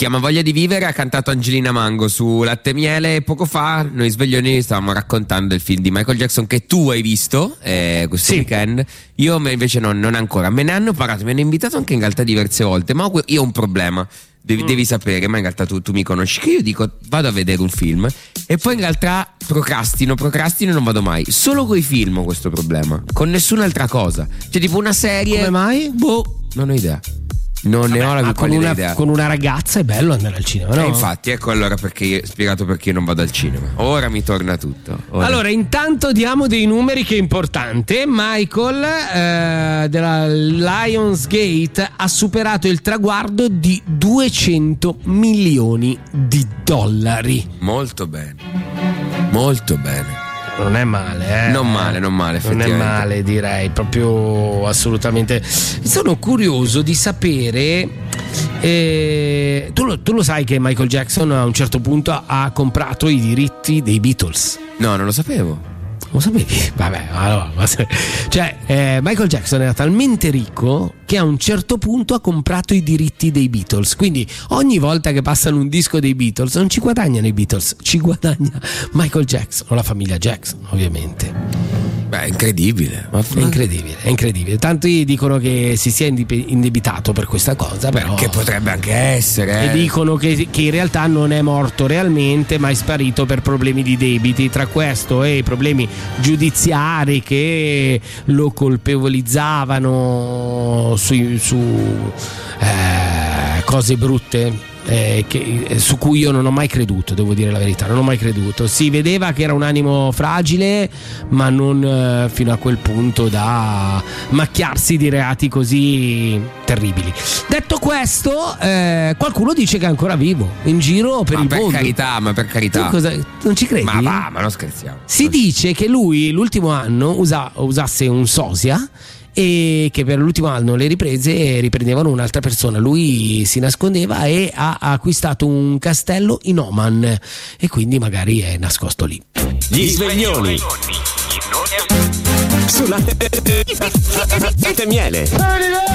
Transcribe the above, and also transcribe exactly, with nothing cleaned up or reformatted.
chiama Voglia di vivere, ha cantato Angelina Mango su Latte e Miele, e poco fa noi sveglioni stavamo raccontando il film di Michael Jackson che tu hai visto eh, questo sì. weekend. Io invece no, non ancora. Me ne hanno parlato, mi hanno invitato anche in realtà diverse volte, ma io ho un problema. Devi, mm. devi sapere, ma in realtà tu, tu mi conosci, che io dico vado a vedere un film e poi in realtà procrastino, procrastino e non vado mai. Solo coi film ho questo problema, con nessun'altra cosa. Cioè tipo una serie. Come mai? Boh, non ho idea. Non Vabbè, ne ho la più con, una, idea. con una ragazza è bello andare al cinema, no? Eh, infatti, ecco allora perché io, spiegato perché io non vado al cinema. Ora mi torna tutto. Ora. Allora, intanto diamo dei numeri che è importante. Michael eh, della Lionsgate ha superato il traguardo di duecento milioni di dollari. Molto bene. Molto bene. Non è male, eh? Non male, non male, effettivamente. Non è male, direi, proprio assolutamente. Sono curioso di sapere. Eh, tu, lo, tu lo sai che Michael Jackson a un certo punto ha comprato i diritti dei Beatles? No, non lo sapevo. Lo sapevi? Vabbè, allora, cioè eh, Michael Jackson era talmente ricco che a un certo punto ha comprato i diritti dei Beatles, quindi ogni volta che passano un disco dei Beatles non ci guadagnano i Beatles, ci guadagna Michael Jackson o la famiglia Jackson, ovviamente. Beh, è incredibile. Ma è incredibile, è incredibile. Tanti dicono che si sia indebitato per questa cosa, però. Che potrebbe anche essere. E eh. dicono che, che in realtà non è morto realmente, ma è sparito per problemi di debiti. Tra questo e i problemi giudiziari che lo colpevolizzavano su, su eh, cose brutte. Eh, che, eh, su cui io non ho mai creduto, devo dire la verità, non ho mai creduto. Si vedeva che era un animo fragile, ma non eh, fino a quel punto da macchiarsi di reati così terribili. Detto questo, eh, qualcuno dice che è ancora vivo in giro per ma il per mondo. Carità, ma per carità, tu cosa, non ci credi? Ma va, ma non scherziamo. Si dice che lui l'ultimo anno usa, usasse un sosia e che per l'ultimo anno le riprese riprendevano un'altra persona. Lui si nascondeva e ha acquistato un castello in Oman e quindi magari è nascosto lì. Gli sveglioni sulla Latte e Miele.